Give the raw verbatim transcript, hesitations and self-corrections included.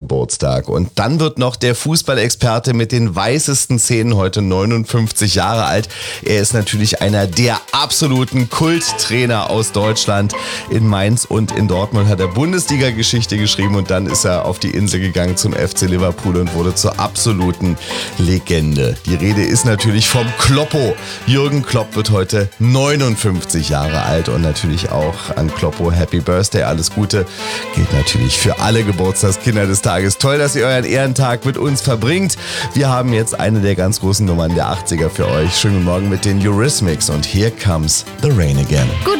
Geburtstag. Und dann wird noch der Fußballexperte mit den weißesten Zähnen heute neunundfünfzig Jahre alt. Er ist natürlich einer der absoluten Kulttrainer aus Deutschland. In Mainz und in Dortmund hat er Bundesliga-Geschichte geschrieben und dann ist er auf die Insel gegangen zum F C Liverpool und wurde zur absoluten Legende. Die Rede ist natürlich vom Kloppo. Jürgen Klopp wird heute neunundfünfzig Jahre alt und natürlich auch an Kloppo Happy Birthday, alles Gute. Gilt natürlich für alle Geburtstagskinder des Tages. Toll, dass ihr euren Ehrentag mit uns verbringt. Wir haben jetzt eine der ganz großen Nummern der achtziger für euch. Schönen Morgen mit den Eurythmics und Here Comes the Rain Again. Guten